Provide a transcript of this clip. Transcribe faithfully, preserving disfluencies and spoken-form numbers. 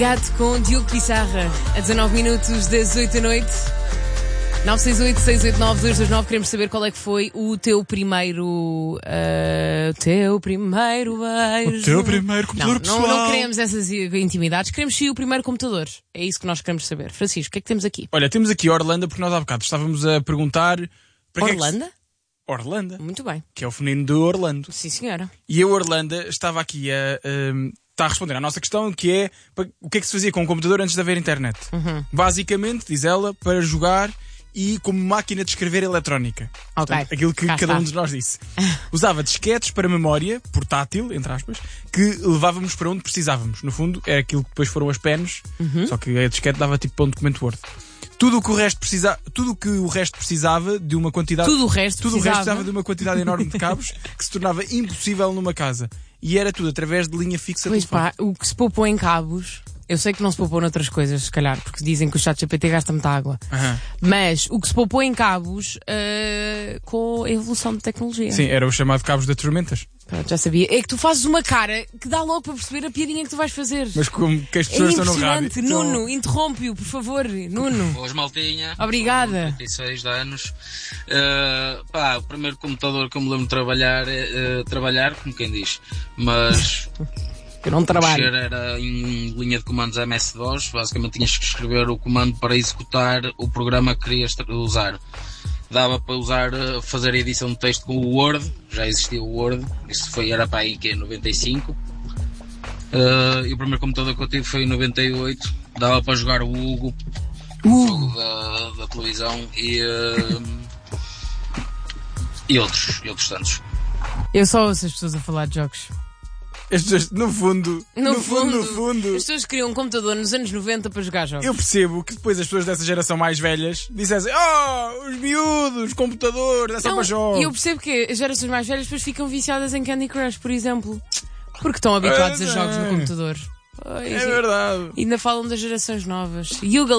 Gato com Diogo Pissarra, a dezanove minutos das oito da noite. nove seis oito, seis oito nove, dois dois nove. Queremos saber qual é que foi o teu primeiro uh, teu primeiro beijo. O teu primeiro computador não, pessoal. Não, não queremos essas intimidades. Queremos sim o primeiro computador. É isso que nós queremos saber. Francisco, o que é que temos aqui? Olha, temos aqui Orlando, porque nós há bocado estávamos a perguntar... Para Orlando? Que é que... Orlando. Muito bem. Que é o feminino de Orlando. Sim, senhora. E a Orlando estava aqui a... a está a responder à nossa questão, que é o que é que se fazia com o computador antes de haver internet. Uhum. Basicamente, diz ela, para jogar e como máquina de escrever eletrónica. Ok. Portanto, aquilo que Cá cada está. um de nós disse. Usava disquetes para memória, portátil, entre aspas, que levávamos para onde precisávamos. No fundo, era aquilo que depois foram as penas, Uhum. só que a disquete dava tipo para um documento Word. Tudo o que o resto precisava, tudo o que o resto precisava de uma quantidade, Tudo o resto tudo o resto precisava. precisava de uma quantidade enorme de cabos que se tornava impossível numa casa. E era tudo através de linha fixa Pois de telefone. pá, o que se poupou em cabos, eu sei que não se poupou noutras coisas, se calhar, porque dizem que o chat G P T gasta muita água. Aham. Mas o que se poupou em cabos uh, com a evolução de tecnologia. Sim, era o chamado cabos de tormentas. Pronto, já sabia. É que tu fazes uma cara que dá logo para perceber a piadinha que tu vais fazer. Mas como que as É pessoas estão no rádio. impressionante. Nuno, interrompe-o, por favor. Nuno. Boas, maltinha. Obrigada. trinta e seis anos. Uh, pá, o primeiro computador que eu me lembro de trabalhar, uh, trabalhar, como quem diz, mas Eu não trabalho. mexer era em linha de comandos M S-DOS. Basicamente tinhas que escrever o comando para executar o programa que querias tra- usar. Dava para usar, uh, fazer a edição de texto com o Word, já existia o Word, isso foi, era para aí que é noventa e cinco. Uh, e o primeiro computador que eu tive foi em noventa e oito, dava para jogar o Hugo, Uh. jogo da, da televisão e, uh, e outros, e outros tantos. Eu só ouço as pessoas a falar de jogos. As pessoas, no fundo, No, no fundo, no fundo, as pessoas queriam um computador nos anos noventa para jogar jogos. eu percebo que depois as pessoas dessa geração mais velhas dissessem: oh, os miúdos, computador, é só Não, para jogos. e eu percebo que as gerações mais velhas depois ficam viciadas em Candy Crush, por exemplo. Porque estão habituados a É, jogos no computador. Pois, É verdade. ainda falam das gerações novas. Yuga